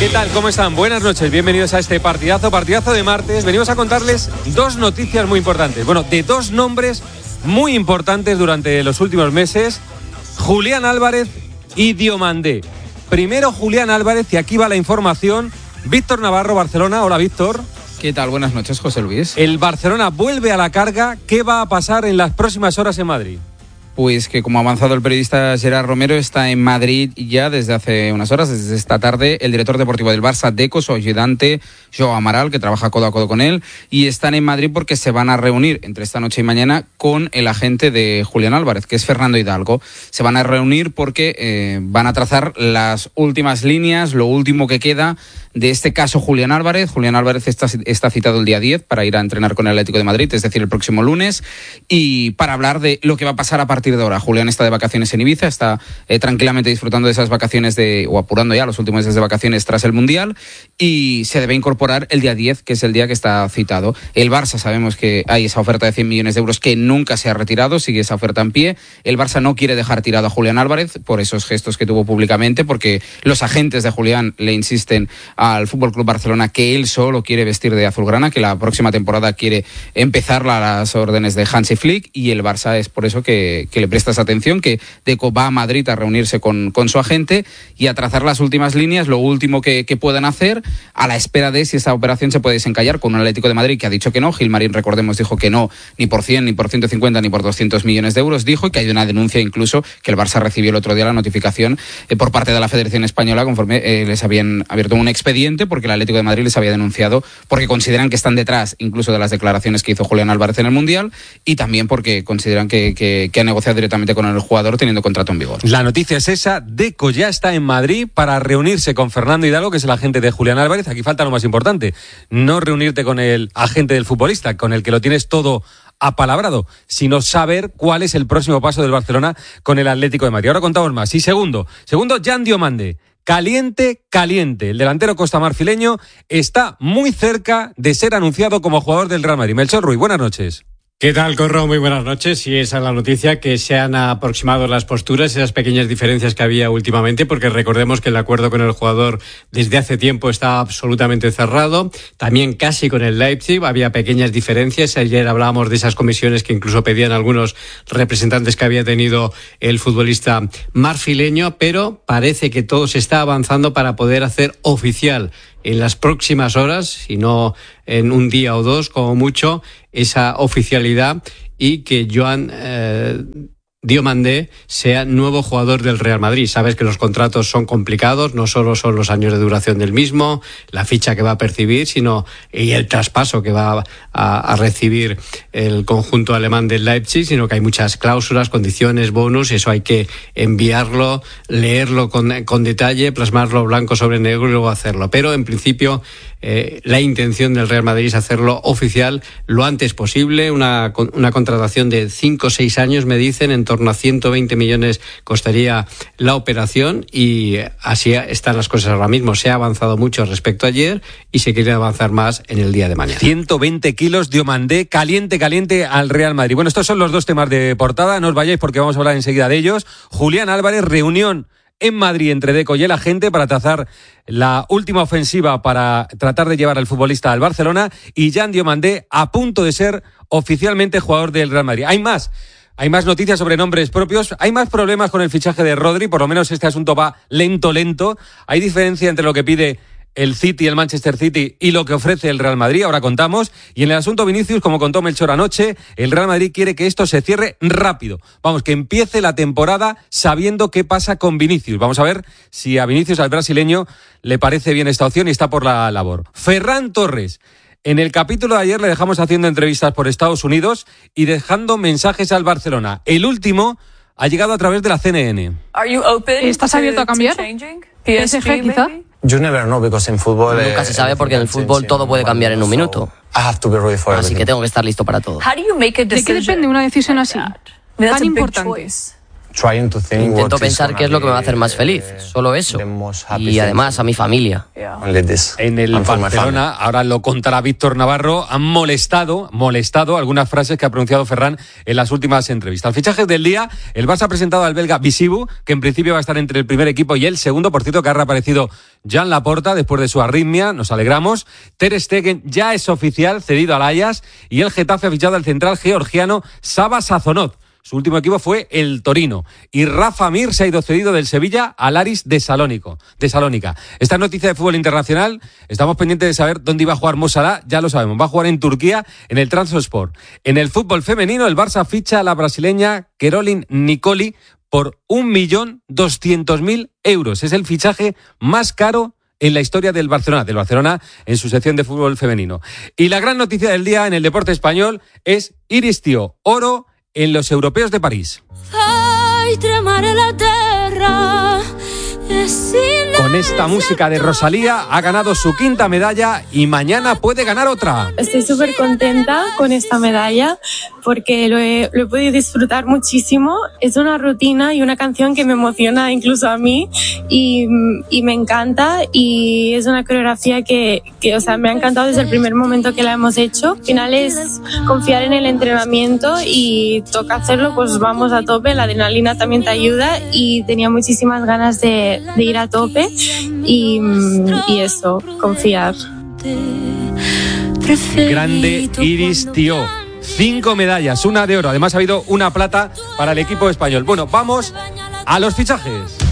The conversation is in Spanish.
¿Qué tal? ¿Cómo están? Buenas noches, bienvenidos a este partidazo de martes. Venimos a contarles dos noticias muy importantes. Bueno, de dos nombres muy importantes durante los últimos meses: Julián Álvarez y Diomandé. Primero Julián Álvarez, y aquí va la información. Víctor Navarro, Barcelona. Hola, Víctor. ¿Qué tal? Buenas noches, José Luis. El Barcelona vuelve a la carga. ¿Qué va a pasar en las próximas horas en Madrid? Pues que, como ha avanzado el periodista Gerard Romero, está en Madrid ya desde hace unas horas, desde esta tarde, el director deportivo del Barça, Deco, su ayudante, Joao Amaral, que trabaja codo a codo con él, y están en Madrid porque se van a reunir entre esta noche y mañana con el agente de Julián Álvarez, que es Fernando Hidalgo. Se van a reunir porque van a trazar las últimas líneas, lo último que queda de este caso Julián Álvarez. Julián Álvarez está citado el día 10 para ir a entrenar con el Atlético de Madrid, es decir, el próximo lunes, y para hablar de lo que va a pasar a partir de ahora. Julián está de vacaciones en Ibiza, está tranquilamente disfrutando de esas vacaciones o apurando ya los últimos días de vacaciones tras el Mundial, y se debe incorporar el día 10, que es el día que está citado. El Barça, sabemos que hay esa oferta de 100 millones de euros que nunca se ha retirado, sigue esa oferta en pie. El Barça no quiere dejar tirado a Julián Álvarez por esos gestos que tuvo públicamente, porque los agentes de Julián le insisten al FC Barcelona que él solo quiere vestir de azulgrana, que la próxima temporada quiere empezar a las órdenes de Hansi Flick, y el Barça es por eso que le presta esa atención, que Deco va a Madrid a reunirse con su agente y a trazar las últimas líneas, lo último que puedan hacer, a la espera de si esa operación se puede desencallar con un Atlético de Madrid que ha dicho que no. Gilmarín, recordemos, dijo que no, ni por 100, ni por 150, ni por 200 millones de euros, dijo, y que hay una denuncia incluso que el Barça recibió el otro día, la notificación por parte de la Federación Española, conforme les habían abierto un expediente porque el Atlético de Madrid les había denunciado, porque consideran que están detrás incluso de las declaraciones que hizo Julián Álvarez en el Mundial, y también porque consideran que ha negociado directamente con el jugador teniendo contrato en vigor. La noticia es esa: Deco ya está en Madrid para reunirse con Fernando Hidalgo, que es el agente de Julián Álvarez. Aquí falta lo más importante: no reunirte con el agente del futbolista, con el que lo tienes todo apalabrado, sino saber cuál es el próximo paso del Barcelona con el Atlético de Madrid. Ahora contamos más. Y segundo, Jan Diomandé. Caliente. El delantero costamarfileño está muy cerca de ser anunciado como jugador del Real Madrid. Melchor Ruiz, buenas noches. ¿Qué tal, Corro? Muy buenas noches. Sí, esa es la noticia, que se han aproximado las posturas, esas pequeñas diferencias que había últimamente, porque recordemos que el acuerdo con el jugador desde hace tiempo está absolutamente cerrado. También casi con el Leipzig había pequeñas diferencias. Ayer hablábamos de esas comisiones que incluso pedían algunos representantes que había tenido el futbolista marfileño, pero parece que todo se está avanzando para poder hacer oficial en las próximas horas, si no en un día o dos como mucho, esa oficialidad, y que Joan Diomandé sea nuevo jugador del Real Madrid. Sabes que los contratos son complicados, no solo son los años de duración del mismo, la ficha que va a percibir, sino y el traspaso que va a recibir el conjunto alemán del Leipzig, sino que hay muchas cláusulas, condiciones, bonus. Eso hay que enviarlo, leerlo con detalle, plasmarlo blanco sobre negro y luego hacerlo. Pero en principio la intención del Real Madrid es hacerlo oficial lo antes posible. Una contratación de 5 o 6 años, me dicen, en torno a 120 millones costaría la operación, y así están las cosas ahora mismo. Se ha avanzado mucho respecto a ayer y se quiere avanzar más en el día de mañana. 120 kilos, Diomandé, caliente al Real Madrid. Bueno, estos son los dos temas de portada, no os vayáis porque vamos a hablar enseguida de ellos. Julián Álvarez, reunión en Madrid entre Deco y el agente para trazar la última ofensiva para tratar de llevar al futbolista al Barcelona, y Jan Diomandé a punto de ser oficialmente jugador del Real Madrid. Hay más noticias sobre nombres propios, hay más problemas con el fichaje de Rodri, por lo menos este asunto va lento. Hay diferencia entre lo que pide el City, el Manchester City, y lo que ofrece el Real Madrid, ahora contamos. Y en el asunto Vinicius, como contó Melchor anoche, el Real Madrid quiere que esto se cierre rápido. Vamos, que empiece la temporada sabiendo qué pasa con Vinicius. Vamos a ver si a Vinicius, al brasileño, le parece bien esta opción y está por la labor. Ferran Torres. En el capítulo de ayer le dejamos haciendo entrevistas por Estados Unidos y dejando mensajes al Barcelona. El último ha llegado a través de la CNN. ¿Estás abierto a cambiar? ¿PSG quizá? You never know, because in fútbol, nunca se sabe, porque en el fútbol todo puede cambiar en un minuto. Así que tengo que estar listo para todo. ¿De qué depende una decisión así, tan importante? Intento pensar qué es lo que me va a hacer más feliz, solo eso. Y además a mi familia. En el Barcelona, ahora lo contará Víctor Navarro, han molestado algunas frases que ha pronunciado Ferran en las últimas entrevistas. Fichajes del día, el Barça ha presentado al belga Bisibu, que en principio va a estar entre el primer equipo y el segundo. Por cierto, que ha reaparecido Jan Laporta después de su arritmia, nos alegramos. Ter Stegen ya es oficial, cedido al Ajax, y el Getafe ha fichado al central georgiano Saba Sazonot. Su último equipo fue el Torino. Y Rafa Mir se ha ido cedido del Sevilla al Aris de Salónica. Esta noticia de fútbol internacional, estamos pendientes de saber dónde iba a jugar Mo Salah, ya lo sabemos, va a jugar en Turquía, en el Trabzonspor. En el fútbol femenino, el Barça ficha a la brasileña Caroline Nicoli por 1.200.000 euros. Es el fichaje más caro en la historia del Barcelona en su sección de fútbol femenino. Y la gran noticia del día en el deporte español es Iris Tío, oro en los europeos de París. Con esta música de Rosalía ha ganado su quinta medalla y mañana puede ganar otra. Estoy súper contenta con esta medalla porque lo he podido disfrutar muchísimo. Es una rutina y una canción que me emociona incluso a mí y me encanta, y es una coreografía que me ha encantado desde el primer momento que la hemos hecho. Al final es confiar en el entrenamiento y toca hacerlo, pues vamos a tope. La adrenalina también te ayuda y tenía muchísimas ganas de ir a tope y eso, confiar. Grande Iris Tío. 5 medallas, una de oro. Además ha habido una plata para el equipo español. Bueno, vamos a los fichajes.